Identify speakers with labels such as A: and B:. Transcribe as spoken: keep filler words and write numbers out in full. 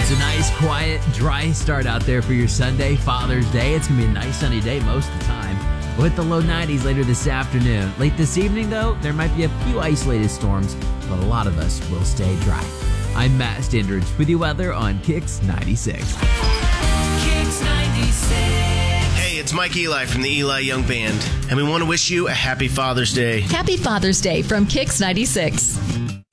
A: It's a nice, quiet, dry start out there for your Sunday, Father's Day. It's going to be a nice sunny day most of the time. We'll hit the low nineties later this afternoon. Late this evening, though, there might be a few isolated storms, but a lot of us will stay dry. I'm Matt Standridge with your weather on Kicks ninety-six.
B: Kicks ninety-six.
C: Hey, it's Mike Eli from the Eli Young Band, and we want to wish you a happy Father's Day.
D: Happy Father's Day from Kicks ninety-six.